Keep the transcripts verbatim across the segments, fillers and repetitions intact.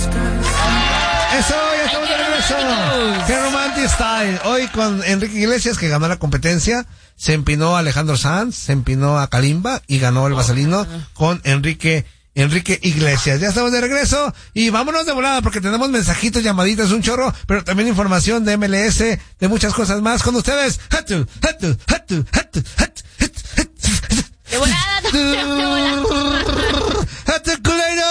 Eso, ya estamos de regreso. Qué romantic style. Hoy con Enrique Iglesias, que ganó la competencia. Se empinó a Alejandro Sanz, se empinó a Kalimba y ganó el Vaselino con Enrique Enrique Iglesias. Ya estamos de regreso y vámonos de volada porque tenemos mensajitos, llamaditas, un chorro, pero también información de M L S, de muchas cosas más con ustedes. Hatu, hatu, hatu, hatu, hatu, de volada, de volada. Hatu Culeiro.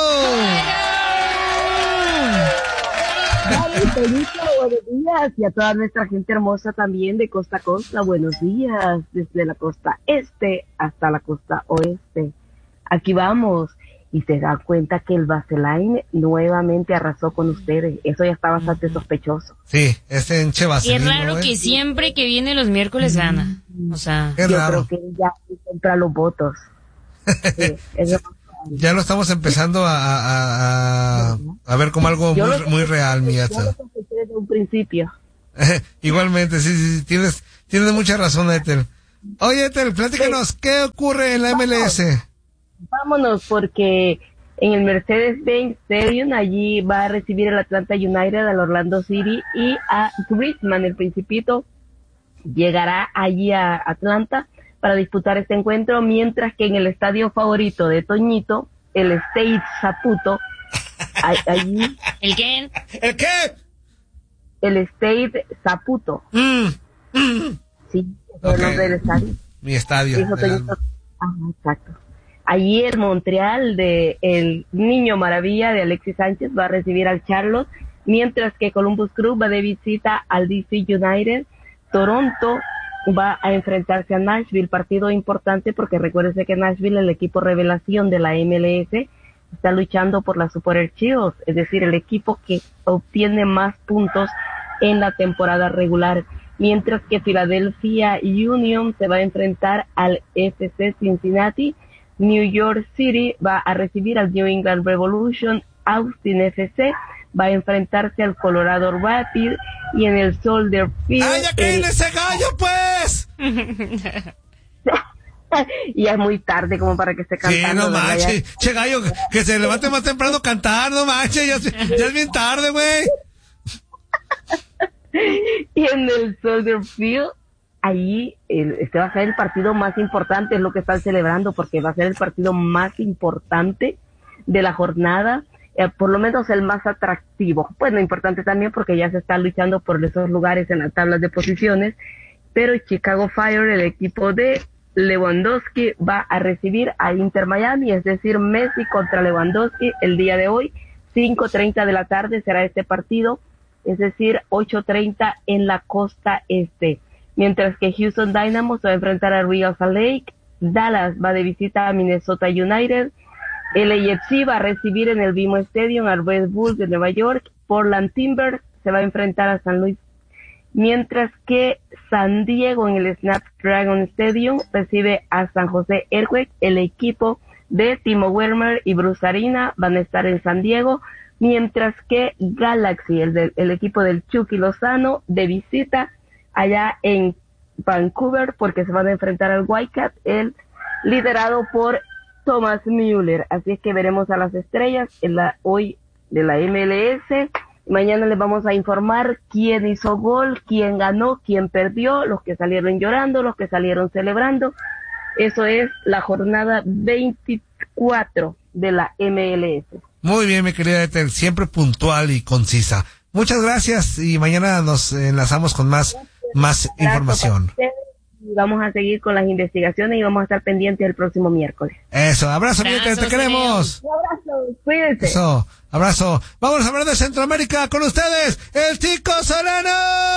Buenos días y a toda nuestra gente hermosa también de costa a costa. Buenos días desde la costa este hasta la costa oeste. Aquí vamos y se dan cuenta que el Vaseline nuevamente arrasó con ustedes. Eso ya está bastante sospechoso. Sí, este enche Vaseline. Qué raro, ¿no? Que siempre que viene los miércoles gana. O sea, qué yo raro. creo que ya compra los votos. Sí, eso. Ya lo estamos empezando a, a, a, a ver como algo muy, muy real, mi Yatza. Yo lo sospeché desde un principio. Igualmente, sí, sí, sí, tienes, tienes mucha razón, Ethel. Oye, Ethel, platícanos, sí. ¿Qué ocurre en la M L S? Vámonos, porque en el Mercedes-Benz Stadium, allí va a recibir el Atlanta United al Orlando City y a Griezmann, el Principito, llegará allí a Atlanta para disputar este encuentro, mientras que en el estadio favorito de Toñito, el Stade Saputo, allí... ¿El qué? ¿El qué? El Stade Saputo. Mm, mm. Sí, es okay. El nombre del estadio. Mi estadio. Dijo Toñito. Ah, exacto. Allí el Montreal de el Niño Maravilla de Alexis Sánchez va a recibir al Charlotte, mientras que Columbus Crew va de visita al D C United. Toronto va a enfrentarse a Nashville, partido importante porque recuérdese que Nashville, el equipo revelación de la M L S, está luchando por la Super Archives, es decir, el equipo que obtiene más puntos en la temporada regular, mientras que Philadelphia Union se va a enfrentar al F C Cincinnati. New York City va a recibir al New England Revolution. Austin F C va a enfrentarse al Colorado Rapids y en el Soldier Field. ¡Ay, ya que el... ese gallo, pues! Y es muy tarde como para que esté cantando. Sí, no manches. Che, gallo, que se levante más temprano a cantar, no manches. Ya, ya es bien tarde, güey. Y en el Soldier Field, ahí el, este va a ser el partido más importante, es lo que están celebrando, porque va a ser el partido más importante de la jornada. Eh, por lo menos el más atractivo. Bueno, importante también porque ya se está luchando por esos lugares en las tablas de posiciones, pero Chicago Fire, el equipo de Lewandowski, va a recibir a Inter Miami, es decir, Messi contra Lewandowski el día de hoy, cinco treinta de la tarde será este partido, es decir, ocho treinta en la costa este, mientras que Houston Dynamo se va a enfrentar a Real Salt Lake, Dallas va de visita a Minnesota United, el A F C va a recibir en el B M O Stadium al Red Bull de Nueva York. Portland Timbers se va a enfrentar a San Luis. Mientras que San Diego en el Snapdragon Stadium recibe a San José Earthquakes. El equipo de Timo Werner y Bruce Arena van a estar en San Diego. Mientras que Galaxy, el, de, el equipo del Chucky Lozano, de visita allá en Vancouver porque se van a enfrentar al Whitecaps, el liderado por Thomas Müller. Así es que veremos a las estrellas en la hoy de la M L S. Mañana les vamos a informar quién hizo gol, quién ganó, quién perdió, los que salieron llorando, los que salieron celebrando. Eso es la jornada veinticuatro de la M L S. Muy bien, mi querida Ethel, siempre puntual y concisa. Muchas gracias y mañana nos enlazamos con más, más información. Vamos a seguir con las investigaciones y vamos a estar pendientes el próximo miércoles. Eso, abrazo, Ethel, te queremos. Un abrazo, cuídense. Eso, abrazo. Vamos a hablar de Centroamérica con ustedes, el Tico Solano.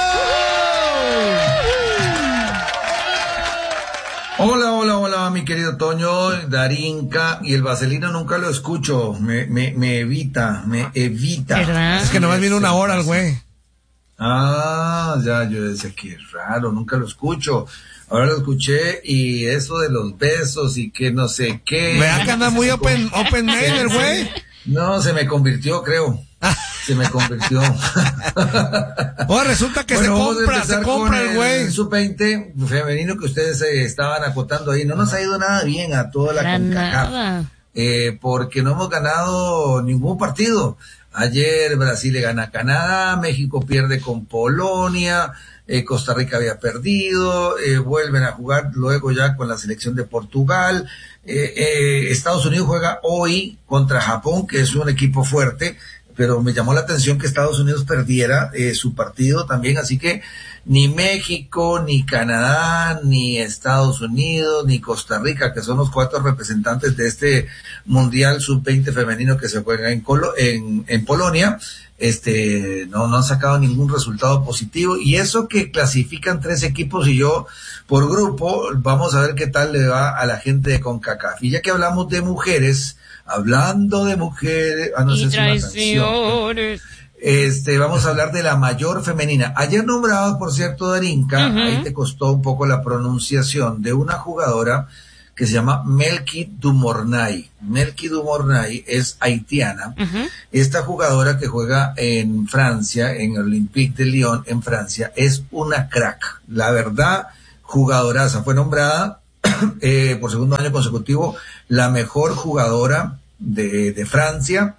Hola, hola, hola, mi querido Toño, Darinka, y el Vaselino nunca lo escucho, me, me, me evita, me evita. ¿Verdad? Es que nomás viene una hora el güey. Ah, ya, yo decía, qué raro, nunca lo escucho. Ahora lo escuché y eso de los besos y que no sé qué. Vea que anda muy open, open mail el güey. No, se me convirtió, creo. Se me convirtió. Oh, resulta que bueno, se compra, se compra el güey. El sub veinte femenino que ustedes eh, estaban acotando ahí. No nos ha ido nada bien a toda la CONCACAF. eh, porque no hemos ganado ningún partido. Ayer Brasil le gana a Canadá, México pierde con Polonia, eh, Costa Rica había perdido, eh, vuelven a jugar luego ya con la selección de Portugal, eh, eh, Estados Unidos juega hoy contra Japón, que es un equipo fuerte, pero me llamó la atención que Estados Unidos perdiera eh, su partido también, así que ni México, ni Canadá, ni Estados Unidos, ni Costa Rica, que son los cuatro representantes de este Mundial sub veinte femenino que se juega en, Colo- en, en Polonia, este, no, no han sacado ningún resultado positivo, y eso que clasifican tres equipos y yo por grupo, vamos a ver qué tal le va a la gente de CONCACAF. Y ya que hablamos de mujeres, hablando de mujeres, ah, no y sé si una canción, este, vamos a hablar de la mayor femenina. Ayer nombraba, por cierto, Darinka, uh-huh. ahí te costó un poco la pronunciación de una jugadora que se llama Melky Dumornay. Melky Dumornay es haitiana. Uh-huh. Esta jugadora que juega en Francia, en el Olympique de Lyon, en Francia, es una crack. La verdad, jugadoraza. Fue nombrada eh, por segundo año consecutivo la mejor jugadora de, de Francia.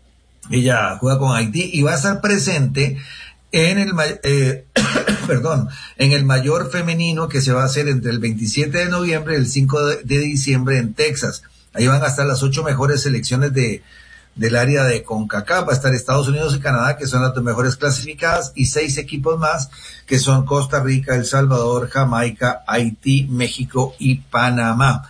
Ella juega con Haití y va a estar presente en el eh, perdón, en el mayor femenino que se va a hacer entre el veintisiete de noviembre y el cinco de, de diciembre en Texas. Ahí van a estar las ocho mejores selecciones de del área de CONCACAF. Va a estar Estados Unidos y Canadá, que son las dos mejores clasificadas, y seis equipos más, que son Costa Rica, El Salvador, Jamaica, Haití, México y Panamá.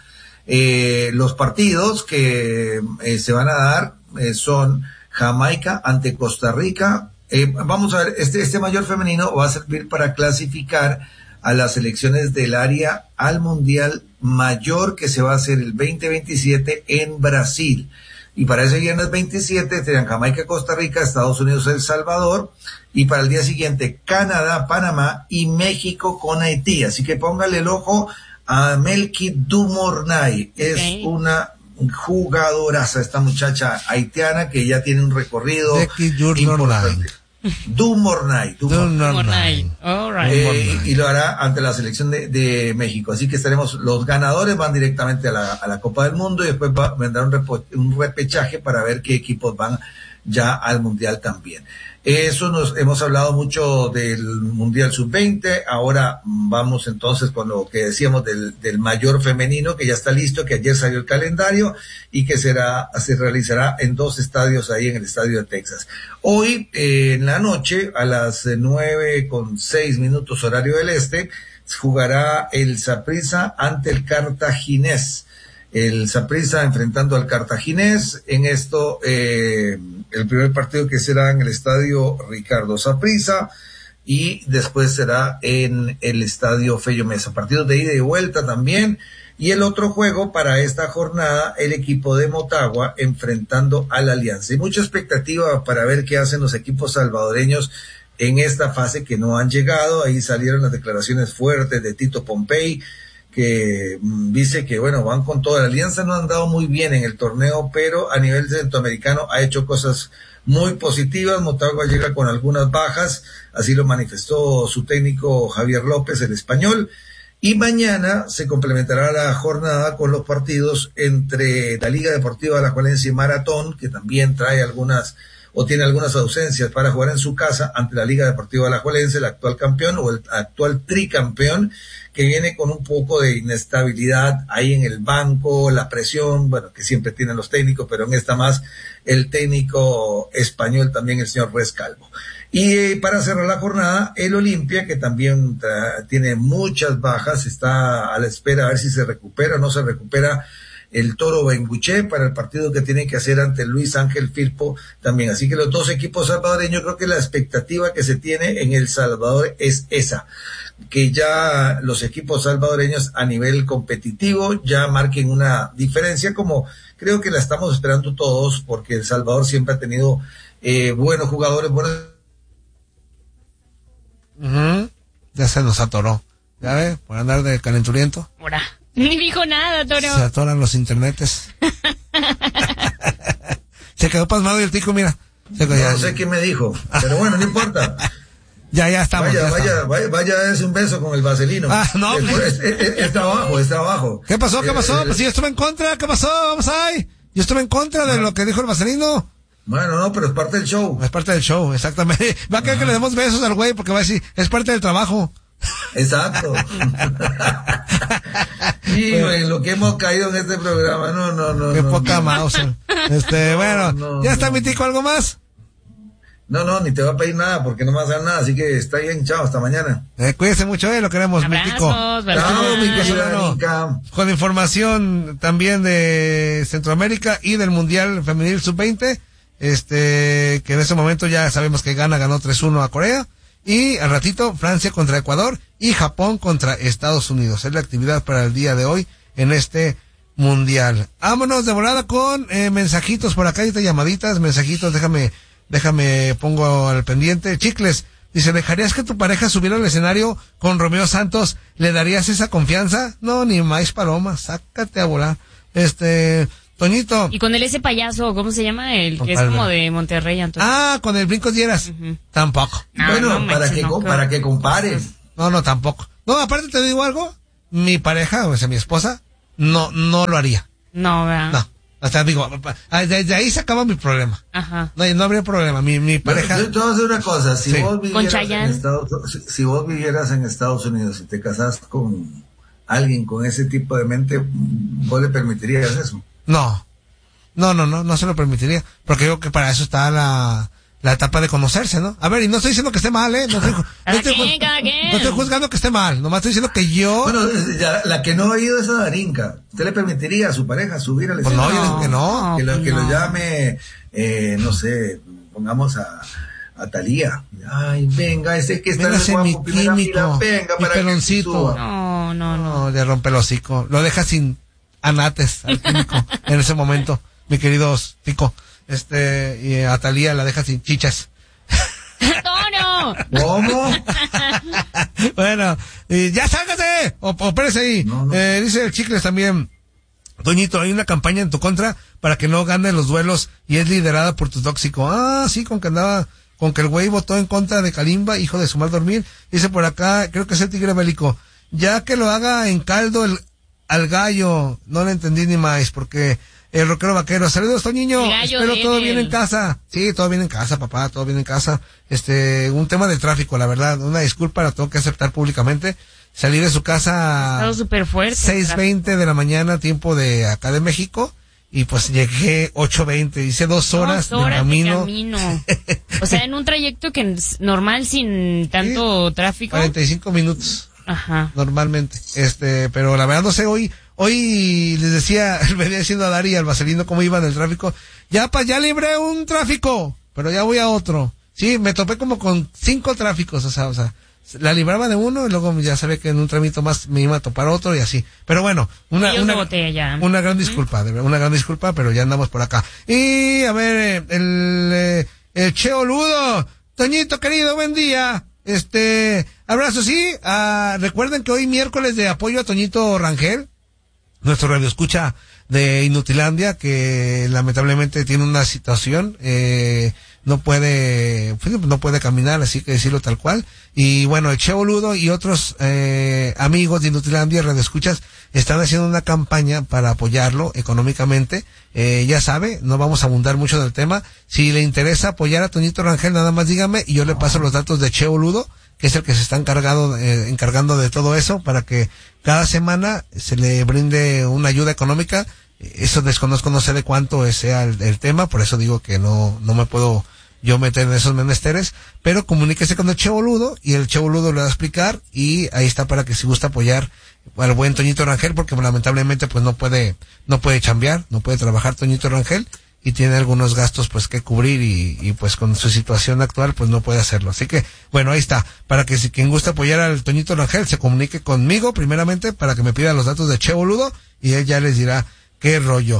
Eh, los partidos que eh, se van a dar eh, son Jamaica ante Costa Rica. Eh, vamos a ver, este, este mayor femenino va a servir para clasificar a las selecciones del área al Mundial Mayor que se va a hacer el veinte veintisiete en Brasil. Y para ese viernes veintisiete serían Jamaica, Costa Rica, Estados Unidos, El Salvador, y para el día siguiente Canadá, Panamá y México con Haití. Así que póngale el ojo a Melky Dumornay. Es okay. Una jugadoraza esta muchacha haitiana que ya tiene un recorrido importante. Dumornay, Dumornay. All right. eh, y lo hará ante la selección de, de México. Así que estaremos, los ganadores van directamente a la, a la Copa del Mundo y después va, vendrá un, repo, un repechaje para ver qué equipos van ya al Mundial también. Eso nos hemos hablado mucho del Mundial sub veinte. Ahora vamos entonces con lo que decíamos del, del mayor femenino, que ya está listo, que ayer salió el calendario y que será, se realizará en dos estadios ahí en el estadio de Texas. Hoy, eh, en la noche, a las nueve con seis minutos horario del este, jugará el Saprissa ante el Cartaginés. El Saprissa enfrentando al Cartaginés. En esto, eh, el primer partido que será en el estadio Ricardo Saprissa y después será en el estadio Fello Mesa. Partidos de ida y vuelta también. Y el otro juego para esta jornada, el equipo de Motagua enfrentando a la Alianza. Hay mucha expectativa para ver qué hacen los equipos salvadoreños en esta fase que no han llegado. Ahí salieron las declaraciones fuertes de Tito Pompey, que dice que, bueno, van con toda. La Alianza no ha andado muy bien en el torneo, pero a nivel centroamericano ha hecho cosas muy positivas. Motagua llega con algunas bajas, así lo manifestó su técnico Javier López, el español. Y mañana se complementará la jornada con los partidos entre la Liga Deportiva Alajuelense y Maratón, que también trae algunas o tiene algunas ausencias para jugar en su casa ante la Liga Deportiva Alajuelense, el actual campeón o el actual tricampeón, que viene con un poco de inestabilidad ahí en el banco, la presión, bueno, que siempre tienen los técnicos, pero en esta más el técnico español también, el señor Rescalvo. Y eh, para cerrar la jornada, el Olimpia, que también tra- tiene muchas bajas, está a la espera a ver si se recupera o no se recupera el Toro Benguché para el partido que tiene que hacer ante Luis Ángel Firpo también. Así que los dos equipos salvadoreños, creo que la expectativa que se tiene en El Salvador es esa, que ya los equipos salvadoreños a nivel competitivo ya marquen una diferencia, como creo que la estamos esperando todos, porque El Salvador siempre ha tenido eh, buenos jugadores, buenos. Uh-huh. Ya se nos atoró, ya ve, por andar de calenturiento. Ahora. Ni dijo nada, Toro. Se atoran los internetes. Se quedó pasmado y el tico, mira. Se quedó, no, ya, no sé qué me dijo, pero bueno, no importa. Ya, ya estamos. Vaya, ya vaya, estamos. vaya, vaya a darse un beso con el vaselino. Ah, no. Es, es, es, es trabajo, es trabajo. ¿Qué pasó? ¿Qué pasó? Eh, Pues si yo estuve en contra, ¿qué pasó? Vamos ahí. Yo estuve en contra de lo que dijo el Vaselino. Bueno, no, pero es parte del show. Es parte del show, exactamente. Va a querer que le demos besos al güey porque va a decir, es parte del trabajo. Exacto. Sí, güey, lo que hemos caído en este programa, no, no, no. Qué no, poca no. mouse. Este, No, bueno, no, ya está no. mi tico, ¿algo más? No, no, ni te va a pedir nada porque no me vas a dar nada, así que está bien, chao, hasta mañana. Eh, cuídese mucho, eh, lo queremos, mi tico. Abrazos, ¿verdad? Chao, mi querida Bueno, Nica. con información también de Centroamérica y del Mundial Femenil sub veinte, este, que en ese momento ya sabemos que gana, ganó tres uno a Corea, y al ratito Francia contra Ecuador y Japón contra Estados Unidos. Es la actividad para el día de hoy en este Mundial. Vámonos de volada con eh, mensajitos por acá, ahorita llamaditas, mensajitos, déjame, déjame, pongo al pendiente. Chicles, dice, ¿dejarías que tu pareja subiera al escenario con Romeo Santos? ¿Le darías esa confianza? No, ni más paloma, sácate a volar. Este, Toñito. Y con el ese payaso, ¿cómo se llama? El que es Compadre. como de Monterrey, Antonio. Ah, con el Brincos Dieras. Ujú. Tampoco. No, Bueno, no para manches, que, no, co- creo. para que compares. No, no, tampoco. No, aparte te digo algo, mi pareja, o sea, mi esposa, no, no lo haría. No, ¿verdad? No. O sea, digo, ah, desde ahí se acaba mi problema. Ajá. No, no habría problema. Mi, mi pareja. Bueno, yo te voy a decir una cosa, si Sí. vos Con vivieras en Chayanne. Estados, si, si vos vivieras en Estados Unidos y te casas con alguien con ese tipo de mente, ¿vos le permitirías eso? No. No, no, no, no se lo permitiría. Porque yo creo que para eso está la, la etapa de conocerse, ¿no? A ver, y no estoy diciendo que esté mal, ¿eh? No estoy, ju- no Cada estoy, quien, ju- cada quien. no estoy juzgando que esté mal. Nomás estoy diciendo que yo. Bueno, ya, la que no ha ido es a Darinka. ¿Usted le permitiría a su pareja subir al Pues no, yo escenario? digo que no. Que lo, que lo no. llame, eh, no sé, pongamos a, a Talía. Ay, venga, ese que está en Véngase el mi guapo, primera químico, fila, venga, mi para que peloncito. suba. No, no, no. No, le rompe el hocico. Lo deja sin anates al químico en ese momento, mi querido Tico. Este, y a Talía la deja sin chichas. ¡Antonio! ¿Cómo? Bueno, y ya sálgase, o, o espérese ahí. No, no. Eh, dice el Chicles también, Toñito, hay una campaña en tu contra para que no gane los duelos y es liderada por tu tóxico. Ah, sí, con que andaba, con que el güey votó en contra de Kalimba, hijo de su mal dormir. Dice por acá, creo que es el tigre bélico, ya que lo haga en caldo el, al gallo. No le entendí ni más, porque el rockero vaquero. Saludos, Toñiño. El gallo Espero de todo él. bien en casa. Sí, todo bien en casa, papá, todo bien en casa. Este, un tema de tráfico, la verdad. Una disculpa, la tengo que aceptar públicamente. Salí de su Ha casa estado súper fuerte. seis veinte de la mañana, tiempo de acá de México, y pues llegué ocho veinte. Hice dos horas, Dos horas de camino. camino. O sea, en un trayecto que es normal sin tanto tráfico. cuarenta y cinco minutos. Ajá. Normalmente, este, pero la verdad no sé, hoy, hoy les decía, le venía diciendo a Dari y al Vaselino cómo iba en el tráfico, ya pa, ya libré un tráfico, pero ya voy a otro. Sí, me topé como con cinco tráficos, o sea, o sea, la libraba de uno y luego ya sabía que en un tramito más me iba a topar otro y así. Pero bueno, una, Ellos una, de botella. una gran disculpa, de verdad, una gran disculpa, pero ya andamos por acá. Y, a ver, eh, el, eh, el Cheo Ludo, Toñito querido, buen día. Este, abrazo, sí. Ah, recuerden que hoy miércoles de apoyo a Toñito Rangel, nuestro radioescucha de Inutilandia, que lamentablemente tiene una situación, eh, no puede, no puede caminar, así que decirlo tal cual. Y bueno, el Che Boludo y otros eh, amigos de Inutilandia, radioescuchas, están haciendo una campaña para apoyarlo económicamente. Eh, ya sabe, no vamos a abundar mucho del tema. Si le interesa apoyar a Toñito Rangel, nada más dígame y yo le paso los datos de Che Boludo, que es el que se está encargado, eh, encargando de todo eso, para que cada semana se le brinde una ayuda económica. Eso desconozco, no sé de cuánto sea el, el tema, por eso digo que no, no me puedo yo meter en esos menesteres, pero comuníquese con el Che Boludo y el Che Boludo le va a explicar y ahí está para que si gusta apoyar al buen Toñito Rangel, porque lamentablemente pues no puede, no puede chambear, no puede trabajar Toñito Rangel y tiene algunos gastos pues que cubrir y, y pues con su situación actual pues no puede hacerlo. Así que bueno, ahí está, para que si quien gusta apoyar al Toñito Rangel se comunique conmigo primeramente para que me pida los datos de Che Boludo y él ya les dirá qué rollo.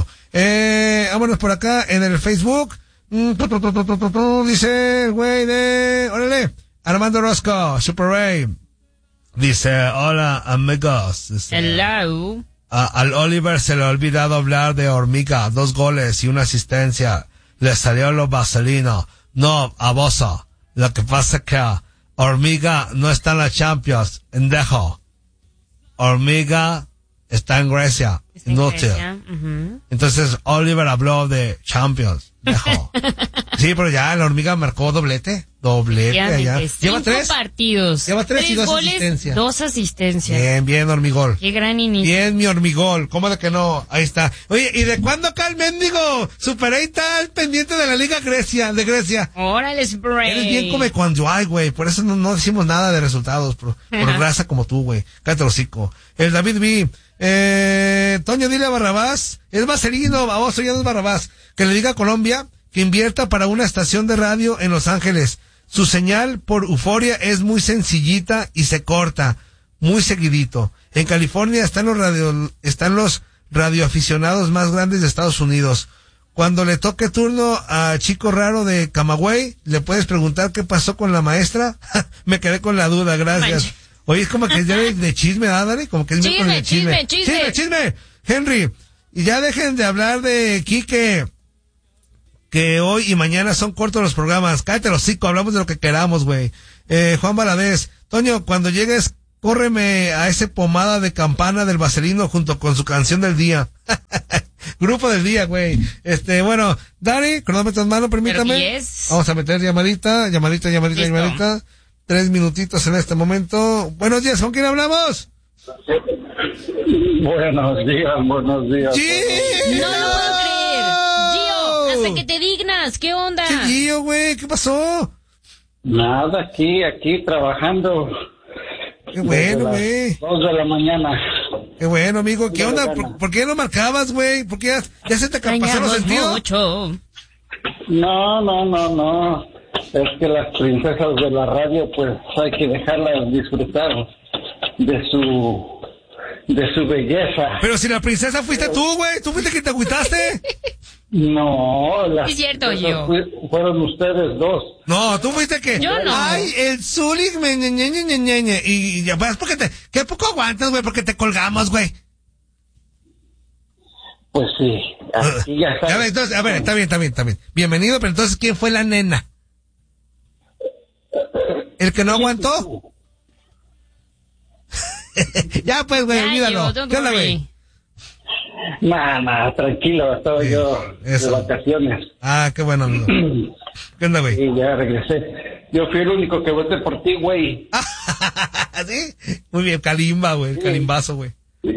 Eh, vámonos por acá en el Facebook. Mm, tu, tu, tu, tu, tu, tu, tu, dice el güey de, órale, Armando Rosco, Super Ray. Dice, hola amigos. Dice, Hello. a, al Oliver se le ha olvidado hablar de Hormiga, dos goles y una asistencia. Le salió lo vaselino. No, a Bosa. Lo que pasa es que Hormiga no está en la Champions, endejo. Hormiga está en Grecia. Está no tail. Uh-huh. Entonces, Oliver habló de Champions. Viejo. Sí, pero ya la hormiga marcó doblete. Doblete allá. Lleva tres partidos. Lleva tres, tres y dos goles, asistencias. Dos asistencias. Bien, bien, hormigol. Qué gran inicio. Bien, mi hormigol. ¿Cómo de que no? Ahí está. Oye, ¿y de cuándo acá el mendigo Super eight está al pendiente de la Liga Grecia, de Grecia? Órale, Spray. Eres bien come cuando hay, güey. Por eso no, no decimos nada de resultados. Por, por grasa como tú, güey. Cállate el hocico. El David B. Eh, Toño, dile a Barrabás. Es vaselino, vamos, ya no es Barrabás. Que le diga a Colombia que invierta para una estación de radio en Los Ángeles. Su señal por Euforia es muy sencillita y se corta, muy seguidito. En California están los radio, están los radioaficionados más grandes de Estados Unidos. Cuando le toque turno a Chico Raro de Camagüey, le puedes preguntar qué pasó con la maestra. Me quedé con la duda, gracias. Manche. Oye, es como que es de, de chisme, ¿verdad, Dani? Como que es chisme, de chisme. Chisme, chisme, chisme, chisme. Henry, y ya dejen de hablar de Quique, que hoy y mañana son cortos los programas. Cállate los hocico, hablamos de lo que queramos, güey. Eh, Juan Valadez, Toño, cuando llegues, córreme a ese pomada de campana del vaselino junto con su canción del día. Grupo del día, güey. Este, bueno, Dani, cronómetro en mano, permítame. Vamos a meter llamadita, llamadita, llamadita, Listo. llamadita. Tres minutitos en este momento. Buenos días, ¿con quién hablamos? Buenos días, buenos días. ¡Gio! No lo puedo creer. Gio, hasta que te dignas, ¿qué onda? ¿Qué Gio, güey? ¿Qué pasó? Nada, aquí, aquí trabajando. Qué bueno, güey. Dos de la mañana. Qué bueno, amigo. ¿Qué onda? ¿Por, ¿por qué no marcabas, güey? ¿Por qué ya, ya se te pasó los sentidos? Mucho. No, no, no, no. Es que las princesas de la radio, pues hay que dejarlas disfrutar de su de su belleza. Pero si la princesa fuiste tú, güey, ¿tú fuiste quien te agüitaste? No, las es cierto, yo. Fueron ustedes dos. No, tú fuiste que. Yo no. Ay, el Zulik, me ñe, ñe, ñe, ñe, ñe. Y ya, pues, porque te. ¿Qué poco aguantas, güey? Porque te colgamos, güey. Pues sí, aquí ya sabes. A ver, entonces, a ver, está bien, está bien, está bien. Bienvenido, pero entonces, ¿quién fue la nena? ¿El que no aguantó? Ya, pues, güey, olvídalo. ¿Qué onda, güey? Nah, nah, tranquilo, estaba sí, yo eso. de vacaciones. Ah, qué bueno, amigo. ¿Qué onda, güey? Sí, ya regresé. Yo fui el único que voté por ti, güey. ¿Sí? Muy bien, Kalimba, güey, sí. Kalimbazo, güey.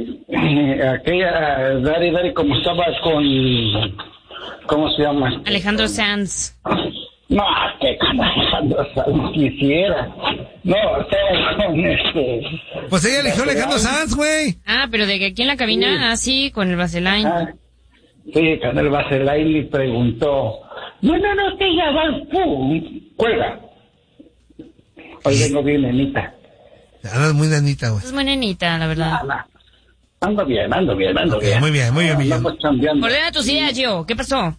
Aquella, Dari, Dari, como estaba con... ¿Cómo se llama? Alejandro Sanz. No, que con Alejandro Sanz quisiera. No, estaba con este... Pues ella eligió Alejandro Sanz, güey. Ah, pero de que aquí en la cabina, sí. ah, sí, con el Vaseline. Ah, sí, con el Vaseline le preguntó, no, no, no, que ya va, pum, cuelga. Hoy vengo bien, nenita. Andas muy nenita, güey. Es muy nenita, la verdad. Ah, no. Ando bien, ando bien, ando okay, bien. Muy bien, muy bien, muy bien. Ordena tus ideas, Gio. ¿Qué pasó?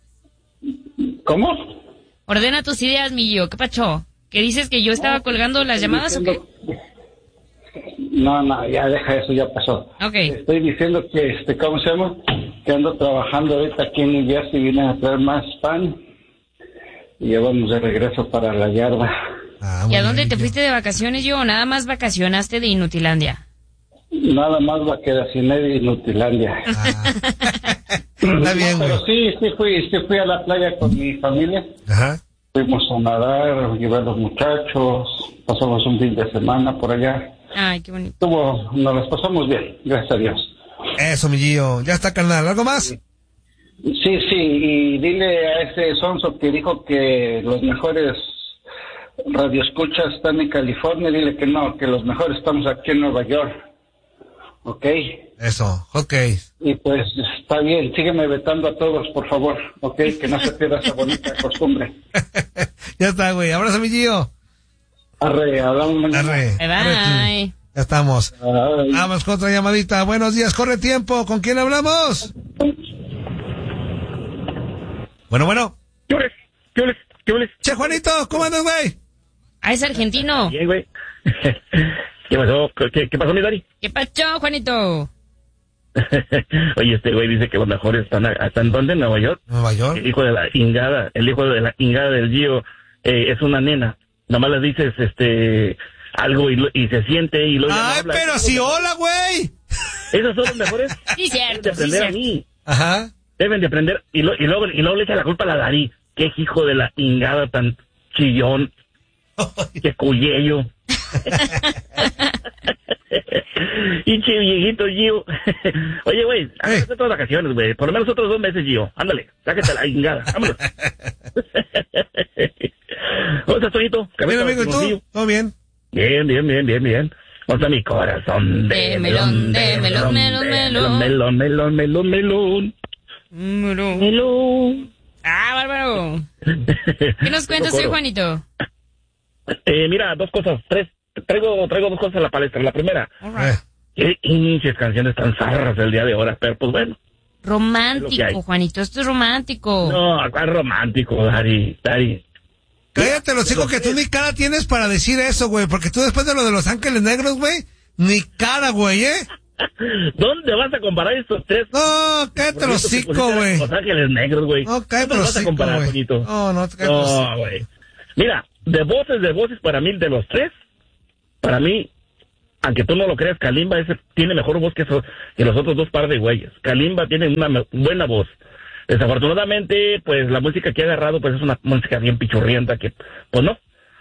¿Cómo? Ordena tus ideas, mi Gio. ¿Qué pasó? ¿Que dices que yo estaba colgando las llamadas diciendo... o qué? No, no, ya deja eso, ya pasó. Okay. Estoy diciendo que, este, ¿cómo se llama? Que ando trabajando ahorita aquí en New Jersey, vine a traer más pan y ya vamos de regreso para la yarda. Ah, ¿y a dónde bien, te fuiste de vacaciones, Gio? ¿Nada más vacacionaste de Inutilandia? Nada más vacacioné de Inutilandia. Ah. Está bien, güey. Pero sí, sí fui, sí fui a la playa con mi familia. Ajá. Fuimos a nadar, llevar a los muchachos, pasamos un fin de semana por allá. Ay, qué bonito. Tuvo, nos las pasamos bien, gracias a Dios. Eso, mi Gio. Ya está, carnal. ¿Algo más? Sí, sí, sí, y dile a ese sonso que dijo que los mejores radioescuchas están en California, dile que no, que los mejores estamos aquí en Nueva York. ¿Ok? Eso, ok. Y pues está bien, sígueme vetando a todos, por favor, ¿ok? Que no se pierda esa bonita costumbre. Ya está, güey. Abrazo, mi Gio. Arre, hablamos mañana. Arre. Bye, bye. Ya estamos. Ay. Vamos con otra llamadita. Buenos días, corre tiempo. ¿Con quién hablamos? Bueno, bueno. ¿Qué oles? ¿Qué oles? ¿Qué oles? Che, Juanito, ¿cómo andas, güey? Ah, es argentino. Bien, güey. ¿Qué pasó? ¿Qué, qué pasó, mi Dari? ¿Qué pasó, Juanito? Oye, este güey dice que los mejores están, ¿están dónde? ¿En Nueva York? Nueva York. El hijo de la ingada, el hijo de la ingada del Gio eh, es una nena. Nomás le dices, este, algo y, lo, y se siente y lo Ay, habla. pero si hola, güey. Esos son los mejores. Sí, cierto, Deben de aprender sí, a mí. Ajá. Deben de aprender. Y, lo, y, luego, y luego le echa la culpa a la Dari. Qué hijo de la ingada tan chillón. Qué cuyello. Hinche viejito, Gio. Oye, güey, Hey. hazte todas las vacaciones, güey. Por lo menos otros dos meses, Gio. Ándale, sáquete la ingada. Vámonos. ¿Cómo estás, Toñito? Bien, amigo, ¿y tú? ¿Todo bien? Bien, bien, bien, bien, bien. ¿Cómo está mi corazón? De melón, de melón, melón, melón. Melón, melón, melón, melón. Melón. Melón. Ah, bárbaro. ¿Qué nos cuentas hoy, Juanito? Eh, mira, dos cosas, tres. Traigo, traigo dos cosas a la palestra. La primera, Eh. qué hinches canciones tan zarras el día de ahora, pero pues bueno. Es lo que Romántico, hay. Juanito, esto es romántico. No, cuál romántico, Dari, Dari. Cállate, los hijos que tú ni cara tienes para decir eso, güey, porque tú después de lo de Los Ángeles Negros, güey, ni cara, güey, ¿eh? ¿Dónde vas a comparar estos tres? No, cállate los Bonitos que hocico, pusiste güey. Los Ángeles Negros, güey. No, cállate ¿Dónde los vas a hocico, comparar, güey. Toñito? No, no, cállate los hocico. No, güey. Mira, de voces, de voces, para mí, de los tres, para mí, aunque tú no lo creas, Kalimba ese tiene mejor voz que, eso, que los otros dos par de güeyes. Kalimba tiene una me- buena voz. Desafortunadamente, pues la música que ha agarrado, pues es una música bien pichurrienta que, pues no.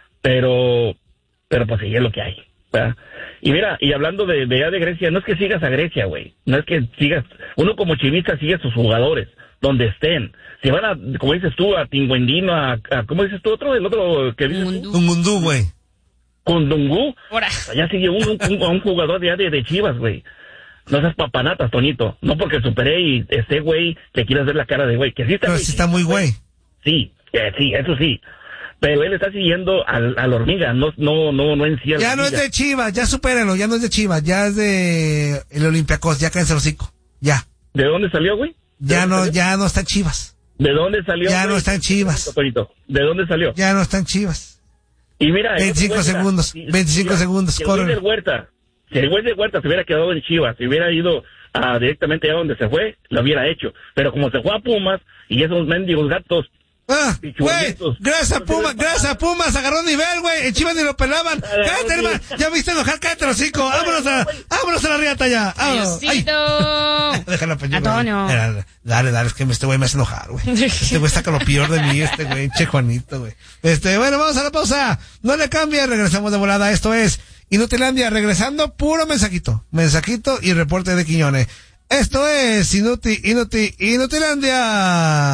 Pero, pero pues sí, es lo que hay, ¿verdad? Y mira, y hablando de, de, de Grecia, no es que sigas a Grecia, güey. No es que sigas, uno como chivista sigue a sus jugadores, donde estén. Si van a, como dices tú, a Tinguendino, a, a ¿cómo dices tú otro? El otro que dices tú, Mundú. Un mundú, güey. Kundungú. Ahora. Allá sigue un, un, un jugador de, de, de Chivas, güey. No seas papanatas, Toñito. No porque superé y este güey te quieras ver la cara de güey. Que sí está, Pero sí está muy güey. Sí, eh, sí, eso sí. Pero él está siguiendo al, a la hormiga, no, no, no, no encierra. Ya no es de Chivas, ya supérenlo, ya no es de Chivas, ya es de el Olympiacos, ya cállense el hocico. Ya. ¿De dónde salió, güey? ¿De Ya dónde no, salió? ya no está en Chivas. ¿De dónde salió? Ya no güey? está en Chivas. Toñito, ¿de dónde salió? Ya no está en Chivas. Y mira, veinticinco mira, segundos, si- veinticinco mira, segundos, si el güey corre. del Huerta, si el güey del Huerta se hubiera quedado en Chivas, si hubiera ido a, directamente allá donde se fue, lo hubiera hecho. Pero como se fue a Pumas, y esos mendigos gatos, Ah, güey, Pichurrientos. gracias a Pumas, gracias a Pumas, agarró nivel, güey, en Chivas ni lo pelaban. Cállate, hermano, ya viste enojar, cállate los cinco, vámonos a, vámonos a la riata ya, vámonos. Ay, Diosito. déjala, pues, Antonio. güey. Dale, dale, dale, es que este güey me hace enojar, güey. Este güey saca lo peor de mí, este güey, che Juanito, güey. Este, bueno, vamos a la pausa, no le cambie, regresamos de volada, esto es Inutilandia, regresando, puro mensajito, mensajito y reporte de Quiñones. Esto es Inuti, Inuti, Inutilandia.